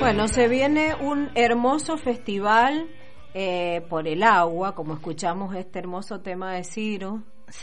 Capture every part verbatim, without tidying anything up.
Bueno, se viene un hermoso festival eh, por el agua, como escuchamos este hermoso tema de Ciro.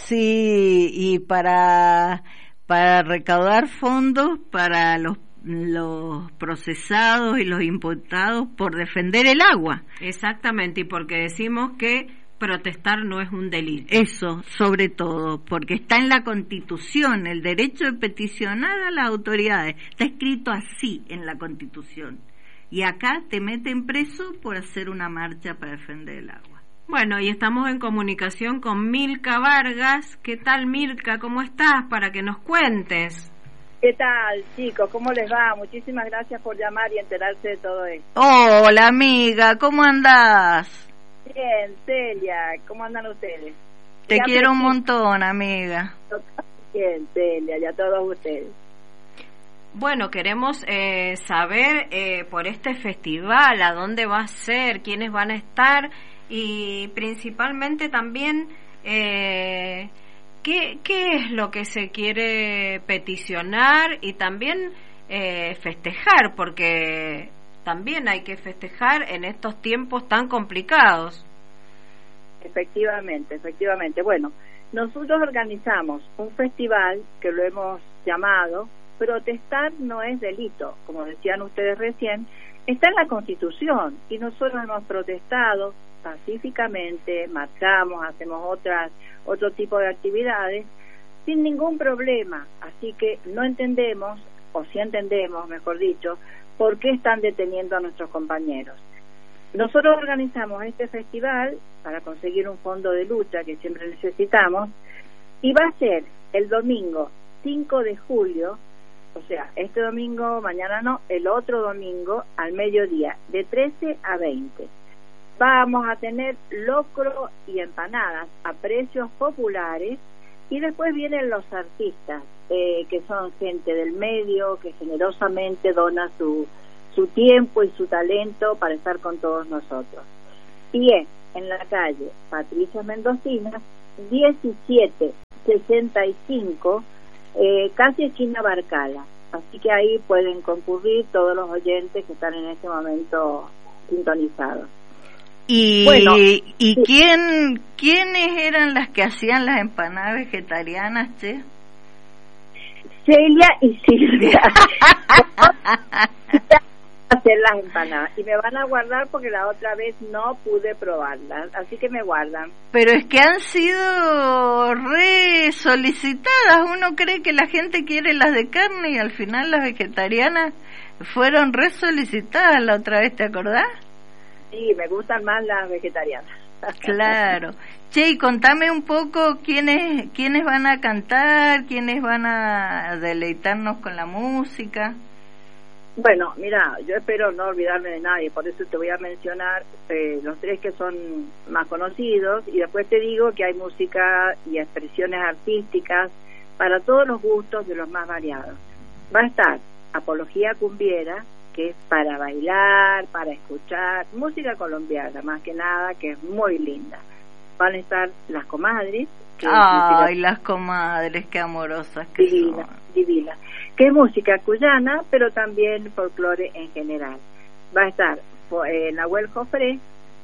Sí, y para, para recaudar fondos para los, los procesados y los importados por defender el agua. Exactamente, y porque decimos que protestar no es un delito. Eso, sobre todo, porque está en la Constitución, el derecho de peticionar a las autoridades, está escrito así en la Constitución. Y acá te meten preso por hacer una marcha para defender el agua. Bueno, y estamos en comunicación con Milka Vargas. ¿Qué tal, Milka? ¿Cómo estás? Para que nos cuentes. ¿Qué tal, chicos? ¿Cómo les va? Muchísimas gracias por llamar y enterarse de todo esto. Hola, amiga, ¿cómo andás? Bien, Celia, ¿cómo andan ustedes? Te ya quiero un me... montón, amiga. Bien, Celia, y a todos ustedes. Bueno, queremos eh, saber eh, por este festival, a dónde va a ser, quiénes van a estar y principalmente también eh, qué, qué es lo que se quiere peticionar y también eh, festejar, porque también hay que festejar en estos tiempos tan complicados. Efectivamente, efectivamente. Bueno, nosotros organizamos un festival que lo hemos llamado Protestar no es delito, como decían ustedes recién, está en la Constitución y nosotros hemos protestado pacíficamente, marchamos, hacemos otras otro tipo de actividades sin ningún problema, así que no entendemos, o sí entendemos, mejor dicho, por qué están deteniendo a nuestros compañeros. Nosotros organizamos este festival para conseguir un fondo de lucha que siempre necesitamos y va a ser el domingo cinco de julio. O sea, este domingo, mañana no, el otro domingo al mediodía, de trece a veinte. Vamos a tener locro y empanadas a precios populares y después vienen los artistas, eh, que son gente del medio, que generosamente dona su, su tiempo y su talento para estar con todos nosotros. Y es en la calle Patricia Mendocina, diecisiete sesenta y cinco, Eh, casi esquina Barcala, así que ahí pueden concurrir todos los oyentes que están en este momento sintonizados. Y, bueno, ¿y sí. quién quiénes eran las que hacían las empanadas vegetarianas, che? Celia y Silvia hacer las empanadas y me van a guardar porque la otra vez no pude probarlas, así que me guardan. Pero es que han sido re solicitadas, uno cree que la gente quiere las de carne y al final las vegetarianas fueron re solicitadas la otra vez, ¿te acordás? Sí, me gustan más las vegetarianas. Claro. Che, y contame un poco quiénes quiénes van a cantar, quiénes van a deleitarnos con la música. Bueno, mira, yo espero no olvidarme de nadie, por eso te voy a mencionar eh, los tres que son más conocidos y después te digo que hay música y expresiones artísticas para todos los gustos de los más variados. Va a estar Apología Cumbiera, que es para bailar, para escuchar, música colombiana más que nada, que es muy linda. Van a estar Las Comadres. Que Ay, Las Comadres, qué amorosas que divina, son. Divina. Que es música cuyana, pero también folclore en general. Va a estar eh, Nahuel Jofré,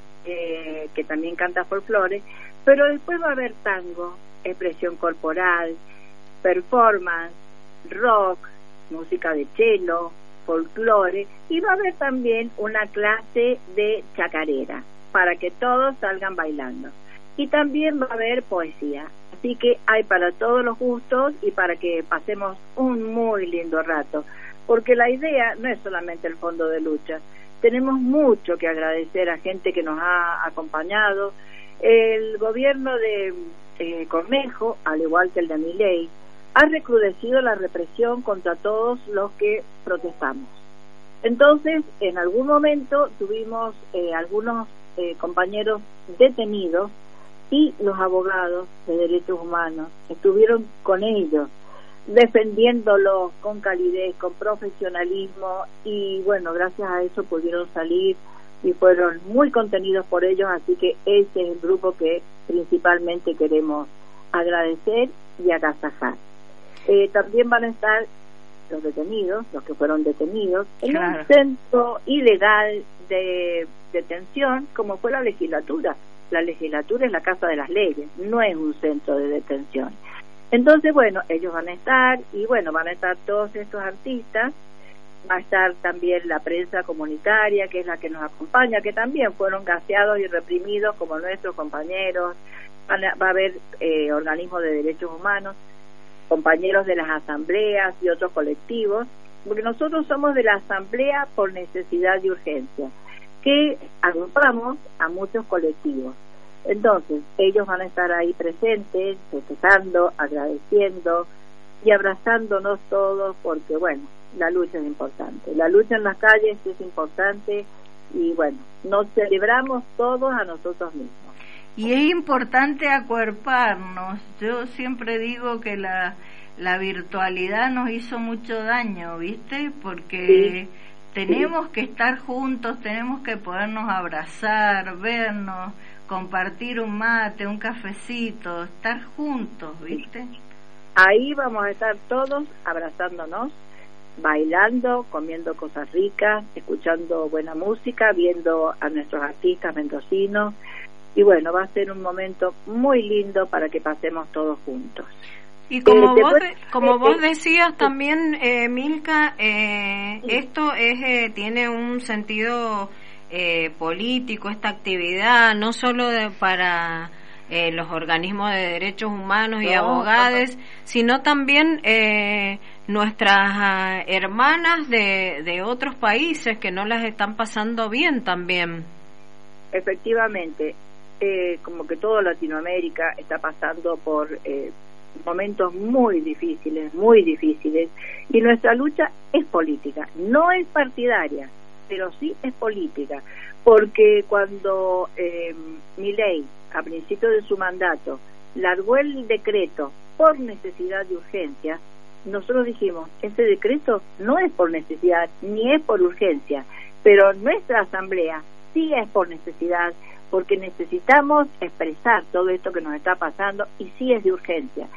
eh, que también canta folclore, pero después va a haber tango, expresión corporal, performance, rock, música de cello, folclore, y va a haber también una clase de chacarera, para que todos salgan bailando. Y también va a haber poesía. Así que hay para todos los gustos y para que pasemos un muy lindo rato, porque la idea no es solamente el fondo de lucha, tenemos mucho que agradecer a gente que nos ha acompañado. El gobierno de eh, Cornejo, al igual que el de Milei, ha recrudecido la represión contra todos los que protestamos. Entonces, en algún momento tuvimos eh, algunos eh, compañeros detenidos y los abogados de derechos humanos estuvieron con ellos, defendiéndolos con calidez, con profesionalismo y bueno, gracias a eso pudieron salir y fueron muy contenidos por ellos, así que ese es el grupo que principalmente queremos agradecer y agasajar. Eh, también van a estar los detenidos, los que fueron detenidos, en Claro. un centro ilegal de detención, como fue la legislatura. La legislatura es la casa de las leyes, no es un centro de detención. Entonces, bueno, ellos van a estar, y bueno, van a estar todos estos artistas, va a estar también la prensa comunitaria, que es la que nos acompaña, que también fueron gaseados y reprimidos como nuestros compañeros, van a, va a haber eh, organismos de derechos humanos, compañeros de las asambleas y otros colectivos, porque nosotros somos de la Asamblea por Necesidad y Urgencia, que agrupamos a muchos colectivos. Entonces, ellos van a estar ahí presentes, festejando, agradeciendo y abrazándonos todos, porque bueno, la lucha es importante. La lucha en las calles es importante y bueno, nos celebramos todos a nosotros mismos. Y es importante acuerparnos. Yo siempre digo que la, la virtualidad nos hizo mucho daño, ¿viste? Porque sí, tenemos sí. que estar juntos, tenemos que podernos abrazar, vernos, compartir un mate, un cafecito, estar juntos, ¿viste? Ahí vamos a estar todos abrazándonos, bailando, comiendo cosas ricas, escuchando buena música, viendo a nuestros artistas mendocinos. Y bueno, va a ser un momento muy lindo para que pasemos todos juntos. Y como eh, vos de, como vos decías también, eh, Milka, eh, sí. esto es eh, tiene un sentido eh, político, esta actividad, no solo de, para eh, los organismos de derechos humanos y no, abogados, no. sino también eh, nuestras uh, hermanas de, de otros países que no las están pasando bien también. Efectivamente. Eh, como que toda Latinoamérica está pasando por eh, momentos muy difíciles, muy difíciles, y nuestra lucha es política, no es partidaria, pero sí es política, porque cuando eh, Milei, a principio de su mandato, largó el decreto por necesidad de urgencia, nosotros dijimos, ese decreto no es por necesidad, ni es por urgencia, pero nuestra asamblea sí es por necesidad, porque necesitamos expresar todo esto que nos está pasando y sí es de urgencia.